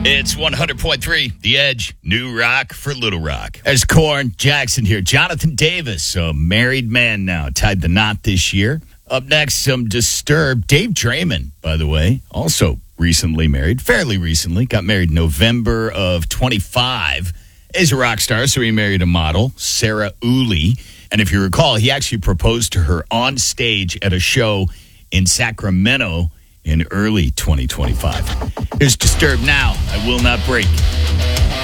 It's 100.3, The Edge, New Rock for Little Rock. There's Korn, Jackson here. Jonathan Davis, a married man now, tied the knot this year. Up next, some Disturbed. Dave Draymond, by the way, also recently married, fairly recently. Got married November of 25. Is a rock star, so he married a model, Sarah Uli. And if you recall, he actually proposed to her on stage at a show in Sacramento in early 2025. Here's Disturbed now. I Will Not Break.